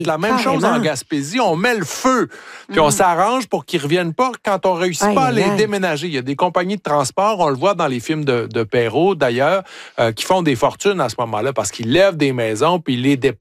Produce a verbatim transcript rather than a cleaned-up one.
La même Carrément. chose en Gaspésie, on met le feu, puis on Mm. s'arrange pour qu'ils ne reviennent pas quand on ne réussit Aïe, pas à aïe, les aïe. déménager. Il y a des compagnies de transport, on le voit dans les films de, de Perrault d'ailleurs, euh, qui font des fortunes à ce moment-là parce qu'ils lèvent des maisons puis ils les déplacent.